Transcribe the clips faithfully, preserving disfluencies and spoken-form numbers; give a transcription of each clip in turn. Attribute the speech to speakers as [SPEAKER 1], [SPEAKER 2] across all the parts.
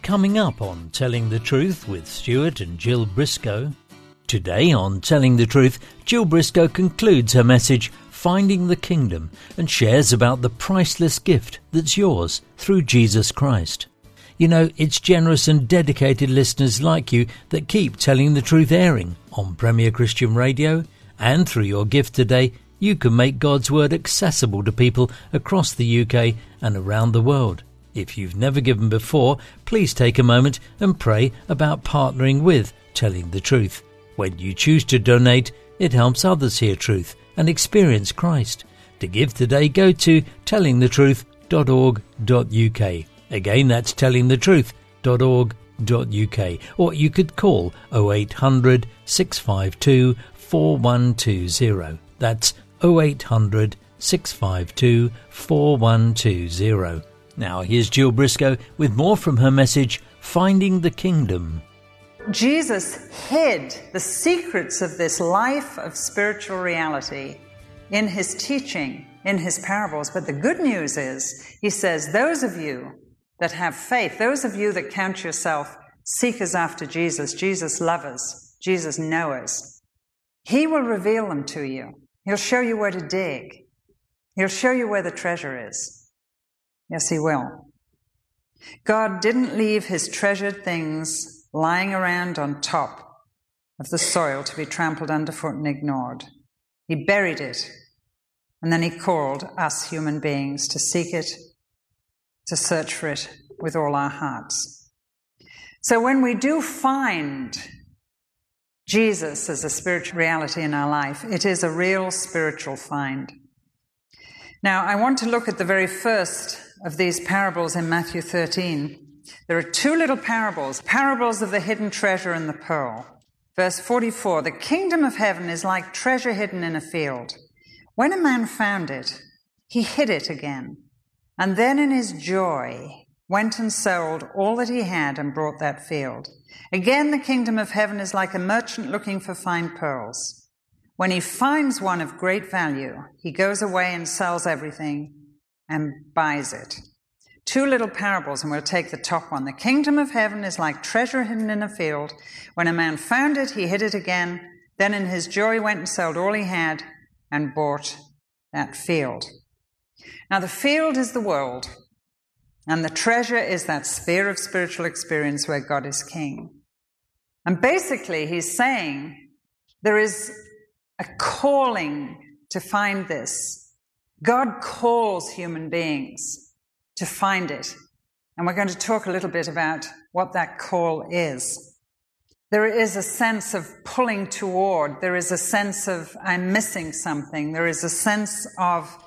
[SPEAKER 1] coming up on Telling the Truth with Stuart and Jill Briscoe. Today on Telling the Truth, Jill Briscoe concludes her message, Finding the Kingdom, and shares about the priceless gift that's yours through Jesus Christ. You know, it's generous and dedicated listeners like you that keep Telling the Truth airing on Premier Christian Radio, and through your gift today, you can make God's Word accessible to people across the U K and around the world. If you've never given before, please take a moment and pray about partnering with Telling the Truth. When you choose to donate, it helps others hear truth and experience Christ. To give today, go to telling the truth dot org dot U K. Again, that's telling the truth dot org dot U K. Or you could call oh eight hundred, six five two, four one two zero. That's oh eight hundred, six five two, four one two zero. Now here's Jill Briscoe with more from her message, Finding the Kingdom.
[SPEAKER 2] Jesus hid the secrets of this life of spiritual reality in his teaching, in his parables. But the good news is, he says, those of you that have faith, those of you that count yourself seekers after Jesus, Jesus lovers, Jesus knowers, he will reveal them to you. He'll show you where to dig. He'll show you where the treasure is. Yes, he will. God didn't leave his treasured things lying around on top of the soil to be trampled underfoot and ignored. He buried it, and then he called us human beings to seek it, to search for it with all our hearts. So when we do find Jesus as a spiritual reality in our life, it is a real spiritual find. Now, I want to look at the very first of these parables in Matthew thirteen. There are two little parables, parables of the hidden treasure and the pearl. Verse forty-four, the kingdom of heaven is like treasure hidden in a field. When a man found it, he hid it again, and then in his joy went and sold all that he had and bought that field. Again, the kingdom of heaven is like a merchant looking for fine pearls. When he finds one of great value, he goes away and sells everything and buys it. Two little parables, and we'll take the top one. The kingdom of heaven is like treasure hidden in a field. When a man found it, he hid it again. Then in his joy went and sold all he had and bought that field. Now the field is the world, and the treasure is that sphere of spiritual experience where God is king. And basically he's saying there is a calling to find this. God calls human beings to find it. And we're going to talk a little bit about what that call is. There is a sense of pulling toward. There is a sense of, I'm missing something. There is a sense of,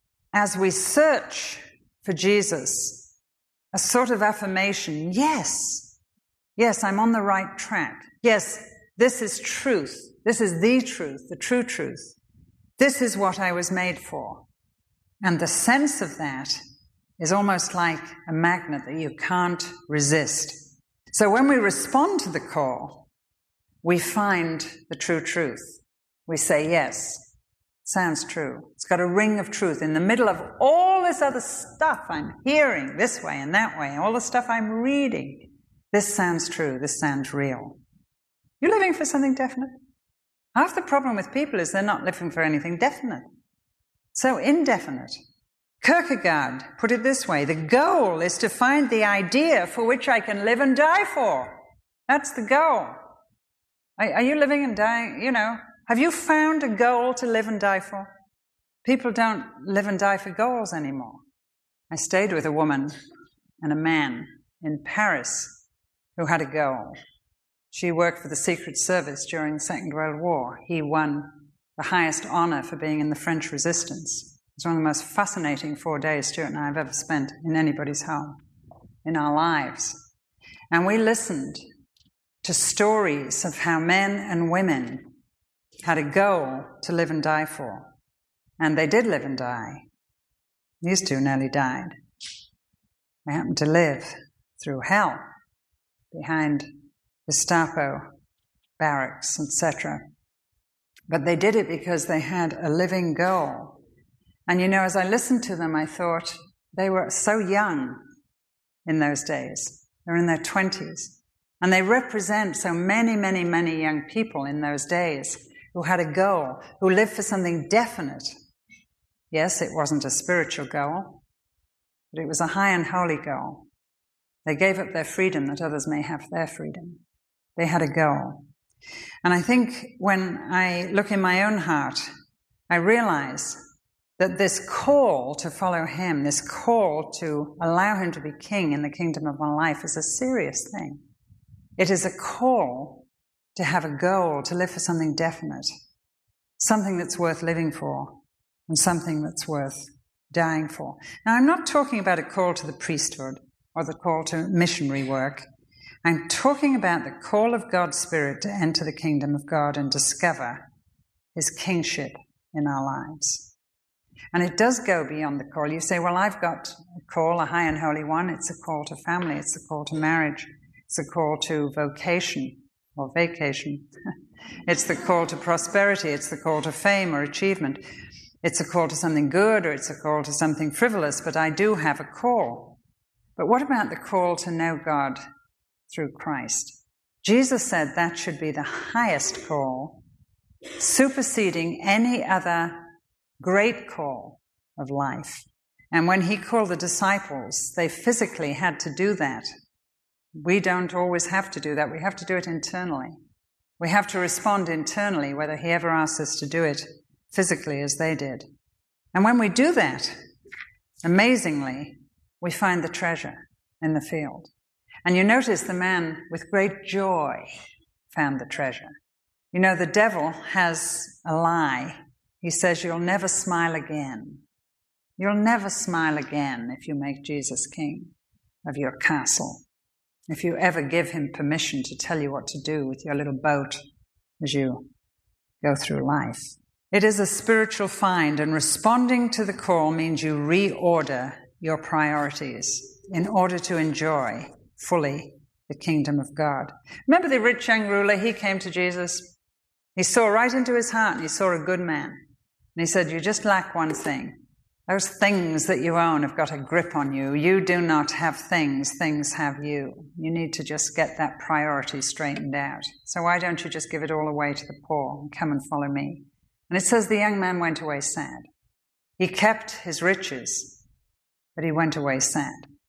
[SPEAKER 2] as we search for Jesus, a sort of affirmation. Yes, yes, I'm on the right track. Yes, this is truth. This is the truth, the true truth. This is what I was made for. And the sense of that is almost like a magnet that you can't resist. So when we respond to the call, we find the true truth. We say, yes, sounds true. It's got a ring of truth in the middle of all this other stuff I'm hearing this way and that way, all the stuff I'm reading. This sounds true. This sounds real. You're living for something definite. Half the problem with people is they're not living for anything definite. So indefinite. Kierkegaard put it this way, the goal is to find the idea for which I can live and die for. That's the goal. Are, are you living and dying, you know, have you found a goal to live and die for? People don't live and die for goals anymore. I stayed with a woman and a man in Paris who had a goal. She worked for the Secret Service during the Second World War. He won the highest honor for being in the French Resistance. It was one of the most fascinating four days Stuart and I have ever spent in anybody's home, in our lives. And we listened to stories of how men and women had a goal to live and die for. And they did live and die. These two nearly died. They happened to live through hell, behind Gestapo barracks, et cetera. But they did it because they had a living goal. And you know, as I listened to them, I thought they were so young in those days. They're in their twenties. And they represent so many, many, many young people in those days who had a goal, who lived for something definite. Yes, it wasn't a spiritual goal, but it was a high and holy goal. They gave up their freedom that others may have their freedom. They had a goal. And I think when I look in my own heart, I realize that this call to follow him, this call to allow him to be king in the kingdom of my life is a serious thing. It is a call to have a goal, to live for something definite, something that's worth living for, and something that's worth dying for. Now, I'm not talking about a call to the priesthood or the call to missionary work. I'm talking about the call of God's Spirit to enter the kingdom of God and discover his kingship in our lives. And it does go beyond the call. You say, well, I've got a call, a high and holy one. It's a call to family. It's a call to marriage. It's a call to vocation or vacation. It's the call to prosperity. It's the call to fame or achievement. It's a call to something good or it's a call to something frivolous, but I do have a call. But what about the call to know God through Christ? Jesus said that should be the highest call, superseding any other great call of life. And when he called the disciples, they physically had to do that. We don't always have to do that. We have to do it internally. We have to respond internally, whether he ever asks us to do it physically as they did. And when we do that, amazingly, we find the treasure in the field. And you notice the man with great joy found the treasure. You know, the devil has a lie. He says, you'll never smile again. You'll never smile again if you make Jesus king of your castle. If you ever give him permission to tell you what to do with your little boat as you go through life. It is a spiritual find, and responding to the call means you reorder your priorities in order to enjoy fully the kingdom of God. Remember the rich young ruler? He came to Jesus. He saw right into his heart and he saw a good man. And he said, you just lack one thing. Those things that you own have got a grip on you. You do not have things, things have you. You need to just get that priority straightened out. So why don't you just give it all away to the poor and come and follow me? And it says the young man went away sad. He kept his riches, but he went away sad.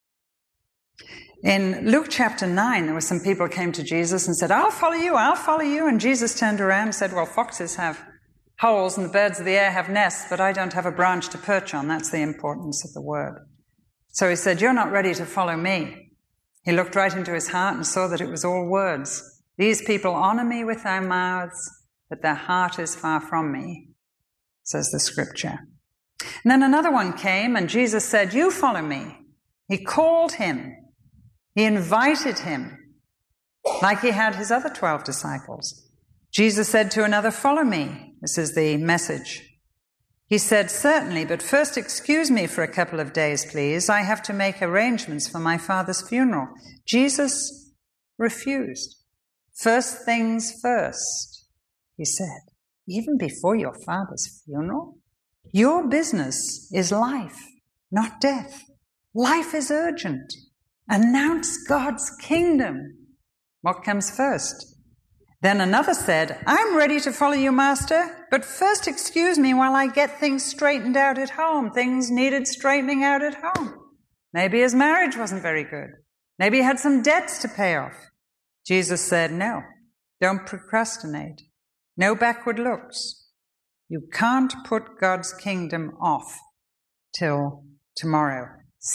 [SPEAKER 2] In Luke chapter nine, there were some people who came to Jesus and said, I'll follow you, I'll follow you. And Jesus turned around and said, well, foxes have holes and the birds of the air have nests, but I don't have a branch to perch on. That's the importance of the word. So he said, you're not ready to follow me. He looked right into his heart and saw that it was all words. These people honor me with their mouths, but their heart is far from me, says the scripture. And then another one came and Jesus said, you follow me. He called him. He invited him, like he had his other twelve disciples. Jesus said to another, follow me. This is the message. He said, certainly, but first excuse me for a couple of days, please. I have to make arrangements for my father's funeral. Jesus refused. First things first, he said, even before your father's funeral? Your business is life, not death. Life is urgent. Announce God's kingdom. What comes first? Then another said, I'm ready to follow you, Master, but first excuse me while I get things straightened out at home. Things needed straightening out at home. Maybe his marriage wasn't very good. Maybe he had some debts to pay off. Jesus said, no, don't procrastinate. No backward looks. You can't put God's kingdom off till tomorrow.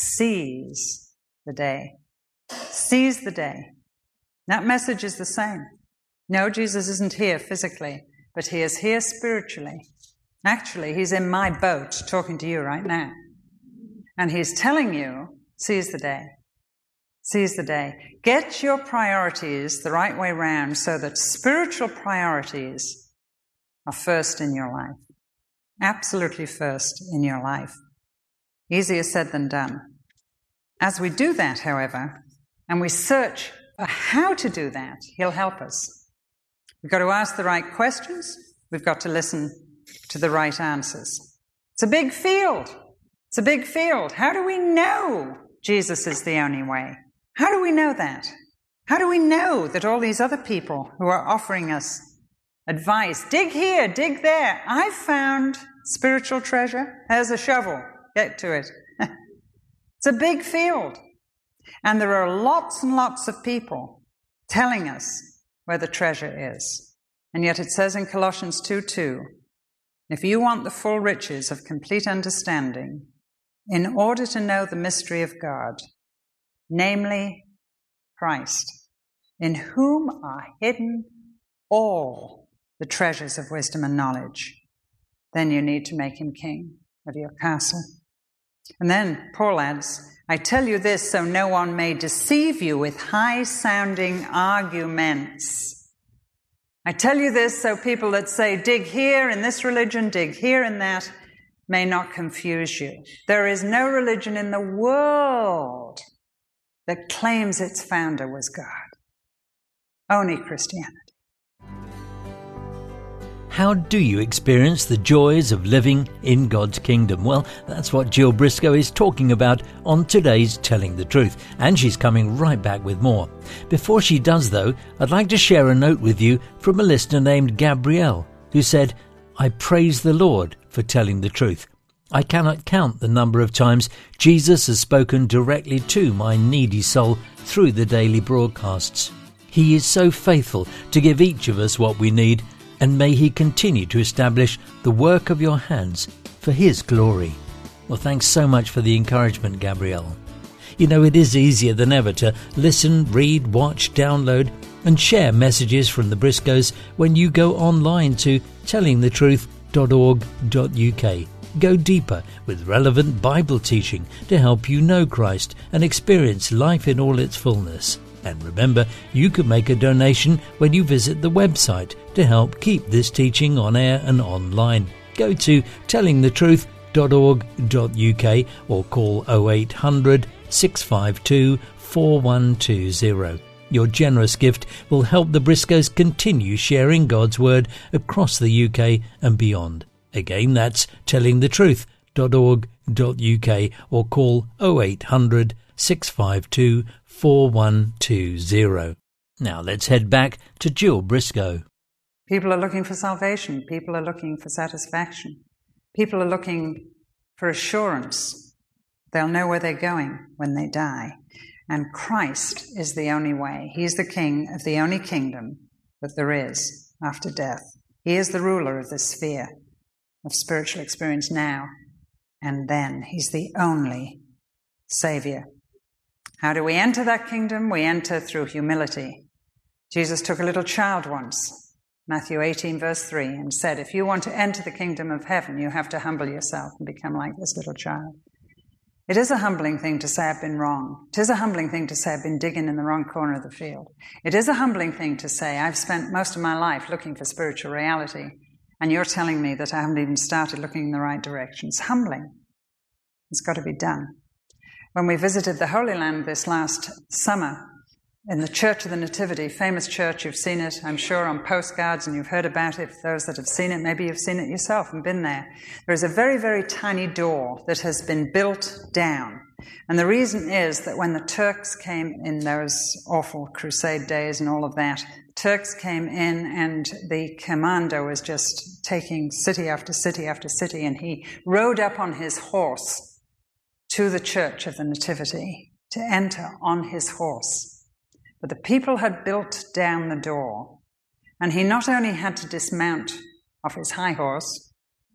[SPEAKER 2] Seize the day. Seize the day. That message is the same. No, Jesus isn't here physically, but he is here spiritually. Actually, he's in my boat talking to you right now. And he's telling you, seize the day. Seize the day. Get your priorities the right way round so that spiritual priorities are first in your life. Absolutely first in your life. Easier said than done. As we do that, however, and we search for how to do that, he'll help us. We've got to ask the right questions. We've got to listen to the right answers. It's a big field. It's a big field. How do we know Jesus is the only way? How do we know that? How do we know that all these other people who are offering us advice, dig here, dig there, I've found spiritual treasure, there's a shovel, get to it. It's a big field. And there are lots and lots of people telling us where the treasure is. And yet it says in Colossians two two, if you want the full riches of complete understanding, in order to know the mystery of God, namely Christ, in whom are hidden all the treasures of wisdom and knowledge, then you need to make him king of your castle. And then Paul adds, I tell you this so no one may deceive you with high-sounding arguments. I tell you this so people that say, dig here in this religion, dig here in that, may not confuse you. There is no religion in the world that claims its founder was God. Only Christianity.
[SPEAKER 1] How do you experience the joys of living in God's kingdom? Well, that's what Jill Briscoe is talking about on today's Telling the Truth, and she's coming right back with more. Before she does, though, I'd like to share a note with you from a listener named Gabrielle, who said, I praise the Lord for telling the truth. I cannot count the number of times Jesus has spoken directly to my needy soul through the daily broadcasts. He is so faithful to give each of us what we need, and may he continue to establish the work of your hands for his glory. Well, thanks so much for the encouragement, Gabrielle. You know, it is easier than ever to listen, read, watch, download, and share messages from the Briscoes when you go online to telling the truth dot org dot U K. Go deeper with relevant Bible teaching to help you know Christ and experience life in all its fullness. And remember, you can make a donation when you visit the website to help keep this teaching on air and online. Go to telling the truth dot org dot U K or call oh eight hundred, six five two, four one two zero. Your generous gift will help the Briscoes continue sharing God's Word across the U K and beyond. Again, that's telling the truth dot org dot U K or call oh eight hundred, six five two, four one two zero. Now let's head back to Jill Briscoe.
[SPEAKER 2] People are looking for salvation. People are looking for satisfaction. People are looking for assurance. They'll know where they're going when they die. And Christ is the only way. He's the king of the only kingdom that there is after death. He is the ruler of this sphere of spiritual experience now and then. He's the only Savior. How do we enter that kingdom? We enter through humility. Jesus took a little child once, Matthew eighteen, verse three, and said, if you want to enter the kingdom of heaven, you have to humble yourself and become like this little child. It is a humbling thing to say I've been wrong. It is a humbling thing to say I've been digging in the wrong corner of the field. It is a humbling thing to say I've spent most of my life looking for spiritual reality, and you're telling me that I haven't even started looking in the right direction. It's humbling. It's got to be done. When we visited the Holy Land this last summer in the Church of the Nativity, famous church, you've seen it, I'm sure, on postcards, and you've heard about it. Those that have seen it, maybe you've seen it yourself and been there. There is a very, very tiny door that has been built down. And the reason is that when the Turks came in those awful crusade days and all of that, Turks came in and the commander was just taking city after city after city, and he rode up on his horse to the Church of the Nativity to enter on his horse. But the people had built down the door, and he not only had to dismount off his high horse,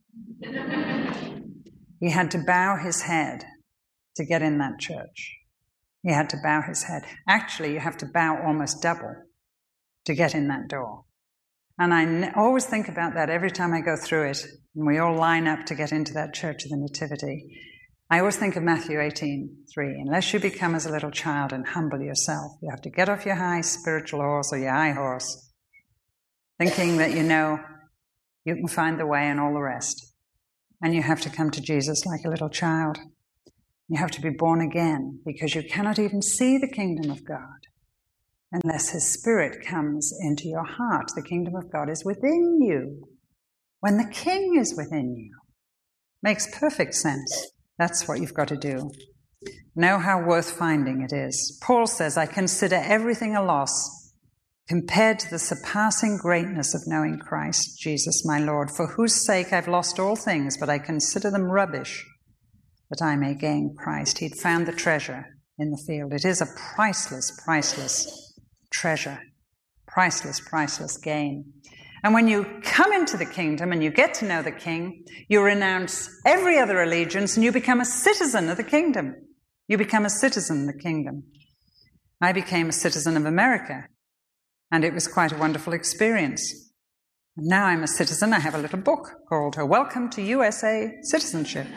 [SPEAKER 2] he had to bow his head to get in that church. He had to bow his head. Actually, you have to bow almost double to get in that door. And I n- always think about that every time I go through it, and we all line up to get into that Church of the Nativity. I always think of Matthew eighteen three. Unless you become as a little child and humble yourself, you have to get off your high spiritual horse or your high horse, thinking that you know you can find the way and all the rest. And you have to come to Jesus like a little child. You have to be born again, because you cannot even see the kingdom of God unless his Spirit comes into your heart. The kingdom of God is within you when the King is within you. Makes perfect sense. That's what you've got to do. Know how worth finding it is. Paul says, I consider everything a loss compared to the surpassing greatness of knowing Christ, Jesus my Lord, for whose sake I've lost all things, but I consider them rubbish, that I may gain Christ. He'd found the treasure in the field. It is a priceless, priceless treasure. Priceless, priceless gain. And when you come into the kingdom and you get to know the King, you renounce every other allegiance and you become a citizen of the kingdom. You become a citizen of the kingdom. I became a citizen of America, and it was quite a wonderful experience. And now I'm a citizen. I have a little book called Welcome to U S A Citizenship.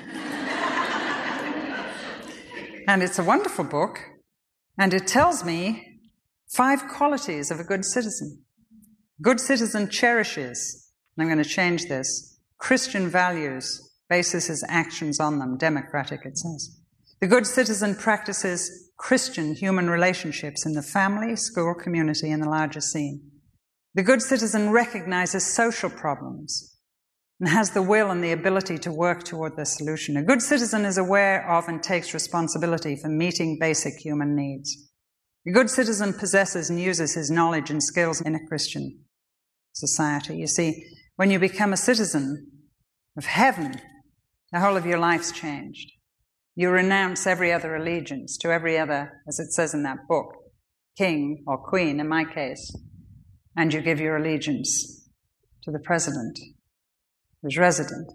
[SPEAKER 2] And it's a wonderful book, and it tells me five qualities of a good citizen. Good citizen cherishes, and I'm going to change this, Christian values, bases his actions on them, democratic it says. The good citizen practices Christian human relationships in the family, school, community, and the larger scene. The good citizen recognizes social problems and has the will and the ability to work toward their solution. A good citizen is aware of and takes responsibility for meeting basic human needs. A good citizen possesses and uses his knowledge and skills in a Christian society. You see, when you become a citizen of heaven, the whole of your life's changed. You renounce every other allegiance to every other, as it says in that book, king or queen in my case, and you give your allegiance to the president who's resident.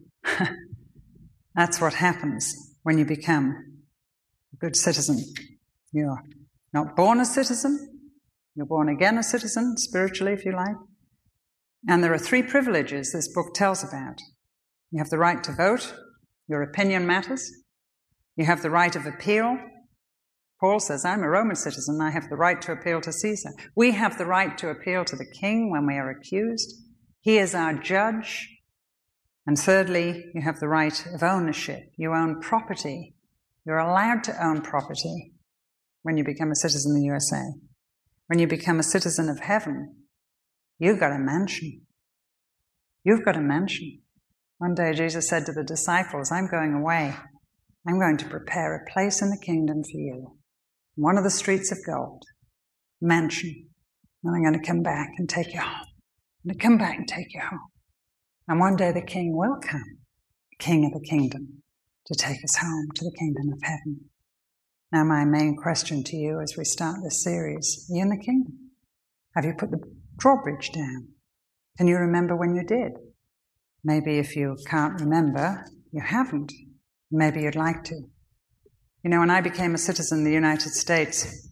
[SPEAKER 2] That's what happens when you become a good citizen. You're not born a citizen, you're born again a citizen, spiritually if you like. And there are three privileges this book tells about. You have the right to vote, your opinion matters. You have the right of appeal. Paul says, I'm a Roman citizen, I have the right to appeal to Caesar. We have the right to appeal to the king when we are accused. He is our judge. And thirdly, you have the right of ownership. You own property. You're allowed to own property when you become a citizen of the U S A. When you become a citizen of heaven, you've got a mansion. You've got a mansion. One day Jesus said to the disciples, I'm going away. I'm going to prepare a place in the kingdom for you. One of the streets of gold. Mansion. And I'm going to come back and take you home. I'm going to come back and take you home. And one day the king will come, the king of the kingdom, to take us home to the kingdom of heaven. Now my main question to you as we start this series, are you in the kingdom? Have you put the drawbridge down? Can you remember when you did? Maybe if you can't remember, you haven't. Maybe you'd like to. You know, when I became a citizen of the United States,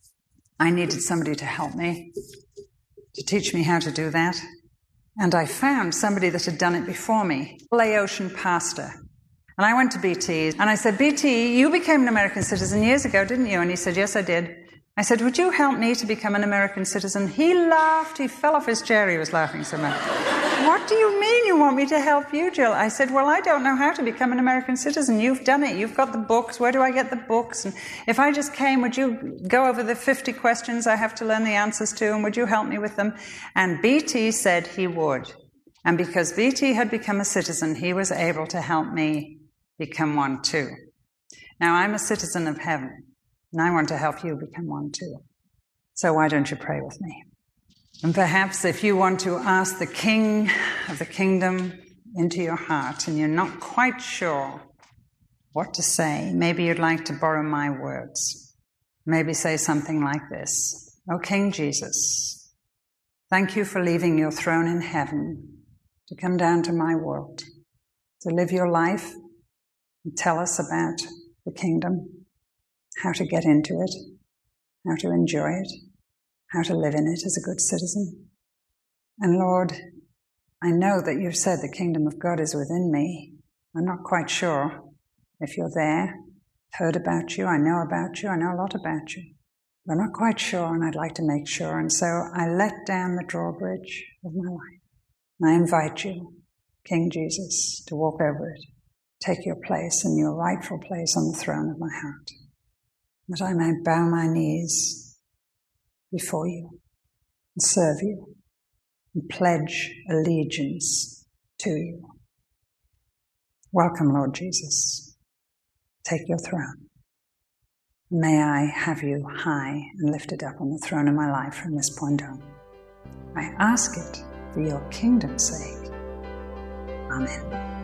[SPEAKER 2] I needed somebody to help me, to teach me how to do that. And I found somebody that had done it before me, a Laotian pastor. And I went to B T, and I said, B T, you became an American citizen years ago, didn't you? And he said, yes, I did. I said, would you help me to become an American citizen? He laughed. He fell off his chair. He was laughing so much. What do you mean you want me to help you, Jill? I said, well, I don't know how to become an American citizen. You've done it. You've got the books. Where do I get the books? And if I just came, would you go over the fifty questions I have to learn the answers to, and would you help me with them? And B T said he would. And because B T had become a citizen, he was able to help me become one too. Now, I'm a citizen of heaven, and I want to help you become one too. So why don't you pray with me? And perhaps if you want to ask the King of the kingdom into your heart and you're not quite sure what to say, maybe you'd like to borrow my words. Maybe say something like this. O King Jesus, thank you for leaving your throne in heaven to come down to my world, to live your life and tell us about the kingdom, how to get into it, how to enjoy it, how to live in it as a good citizen. And Lord, I know that you've said the kingdom of God is within me. I'm not quite sure if you're there. I've heard about you, I know about you, I know a lot about you. But I'm not quite sure, and I'd like to make sure. And so I let down the drawbridge of my life. And I invite you, King Jesus, to walk over it. Take your place in your rightful place on the throne of my heart. That I may bow my knees before you and serve you and pledge allegiance to you. Welcome, Lord Jesus. Take your throne. May I have you high and lifted up on the throne of my life from this point on. I ask it for your kingdom's sake. Amen.